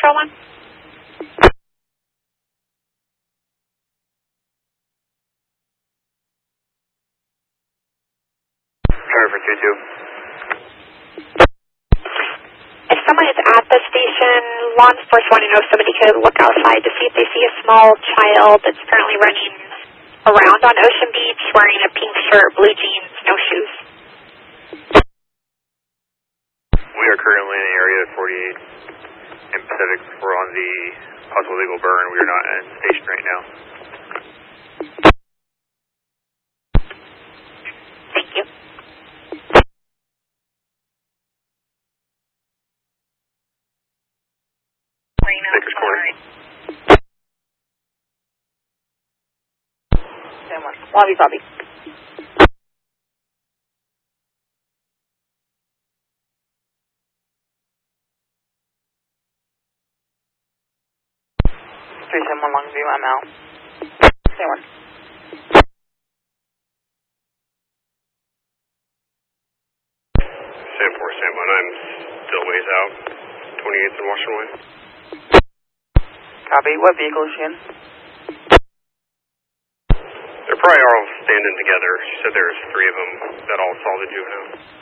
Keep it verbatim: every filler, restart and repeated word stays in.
Control one. Sorry for two two. If someone is at the station, law enforcement want to know if somebody could look outside to see if they see a small child that's currently running around on Ocean Beach wearing a pink shirt, blue jeans, no shoes. We are currently in the area of forty-eight and Pacific. We're on the possible legal burn. We are not at the station right now. Thank you. Baker's Corner. Lobby, Bobby. three seven one Longview, I'm out. Say one. Sam four, Sam one, I'm still ways out. twenty-eighth and Washington Way. Copy. What vehicle is she in? They're probably all standing together. She said there's three of them that all saw the juvenile.